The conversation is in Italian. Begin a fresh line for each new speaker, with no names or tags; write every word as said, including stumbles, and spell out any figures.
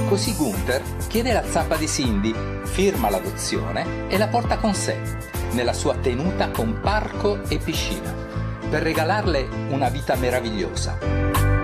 Così Gunther chiede la zappa di Cindy, firma l'adozione e la porta con sé, nella sua tenuta con parco e piscina, per regalarle una vita meravigliosa.